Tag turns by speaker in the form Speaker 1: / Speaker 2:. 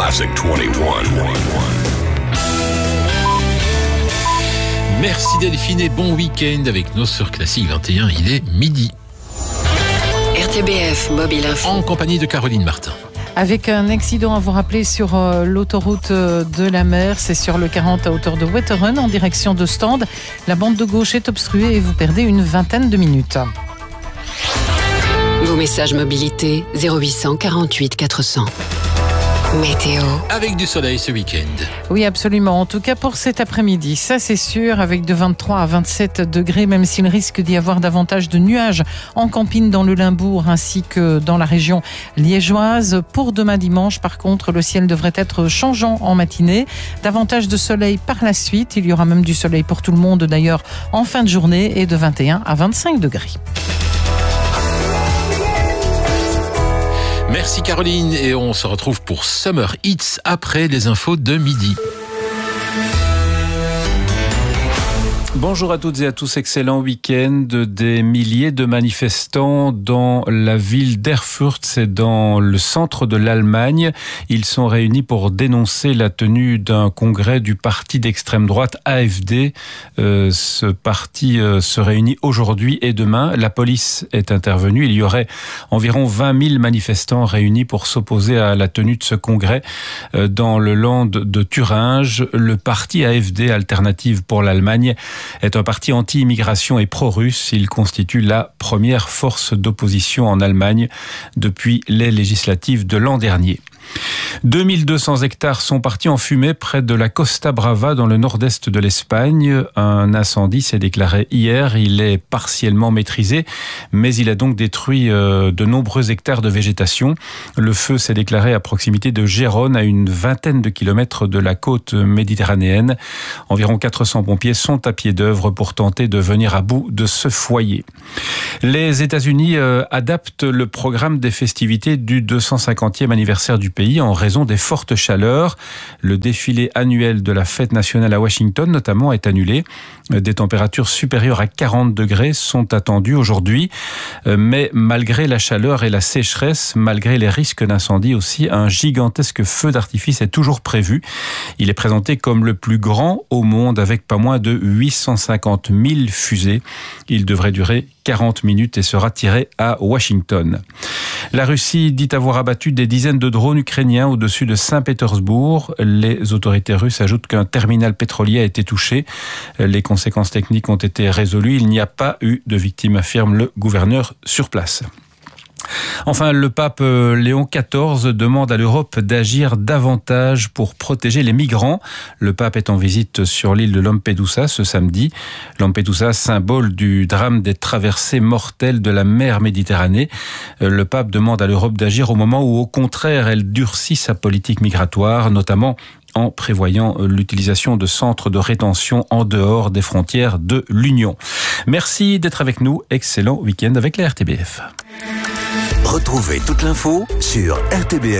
Speaker 1: Classic 21.
Speaker 2: Merci Delphine et bon week-end avec nous sur Classique 21. Il est midi.
Speaker 3: RTBF Mobile Info.
Speaker 2: En compagnie de Caroline Martin.
Speaker 4: Avec un accident à vous rappeler sur l'autoroute de la mer, c'est sur le 40 à hauteur de Wetteren en direction de Stande. La bande de gauche est obstruée et vous perdez une vingtaine de minutes.
Speaker 3: Vos messages mobilité 0800 48 400. Météo.
Speaker 2: Avec du soleil ce week-end.
Speaker 4: Oui, absolument. En tout cas, pour cet après-midi, ça c'est sûr, avec de 23 à 27 degrés, même s'il risque d'y avoir davantage de nuages en campine dans le Limbourg ainsi que dans la région liégeoise. Pour demain dimanche, par contre, le ciel devrait être changeant en matinée. Davantage de soleil par la suite. Il y aura même du soleil pour tout le monde d'ailleurs en fin de journée et de 21 à 25 degrés.
Speaker 2: Merci Caroline et on se retrouve pour Summer Hits après les infos de midi.
Speaker 5: Bonjour à toutes et à tous, excellent week-end. Des milliers de manifestants dans la ville d'Erfurt, c'est dans le centre de l'Allemagne. Ils sont réunis pour dénoncer la tenue d'un congrès du parti d'extrême droite AfD. Ce parti se réunit aujourd'hui et demain. La police est intervenue. Il y aurait environ 20 000 manifestants réunis pour s'opposer à la tenue de ce congrès dans le land de Thuringe. Le parti AfD, Alternative pour l'Allemagne, est un parti anti-immigration et pro-russe. Il constitue la première force d'opposition en Allemagne depuis les législatives de l'an dernier. 2200 hectares sont partis en fumée près de la Costa Brava dans le nord-est de l'Espagne. Un incendie s'est déclaré hier. Il est partiellement maîtrisé, mais il a donc détruit de nombreux hectares de végétation. Le feu s'est déclaré à proximité de Gérone, à une vingtaine de kilomètres de la côte méditerranéenne. Environ 400 pompiers sont à pied d'œuvre pour tenter de venir à bout de ce foyer. Les États-Unis adaptent le programme des festivités du 250e anniversaire du pays en raison des fortes chaleurs. Le défilé annuel de la fête nationale à Washington, notamment, est annulé. Des températures supérieures à 40 degrés sont attendues aujourd'hui. Mais malgré la chaleur et la sécheresse, malgré les risques d'incendie aussi, un gigantesque feu d'artifice est toujours prévu. Il est présenté comme le plus grand au monde avec pas moins de 850 000 fusées. Il devrait durer 40 minutes et sera tiré à Washington. La Russie dit avoir abattu des dizaines de drones ukrainiens au-dessus de Saint-Pétersbourg. Les autorités russes ajoutent qu'un terminal pétrolier a été touché. Les conséquences techniques ont été résolues. Il n'y a pas eu de victimes, affirme le gouverneur sur place. Enfin, le pape Léon XIV demande à l'Europe d'agir davantage pour protéger les migrants. Le pape est en visite sur l'île de Lampedusa ce samedi. Lampedusa, symbole du drame des traversées mortelles de la mer Méditerranée. Le pape demande à l'Europe d'agir au moment où, au contraire, elle durcit sa politique migratoire, notamment en prévoyant l'utilisation de centres de rétention en dehors des frontières de l'Union. Merci d'être avec nous. Excellent week-end avec la RTBF.
Speaker 1: Retrouvez toute l'info sur RTBF.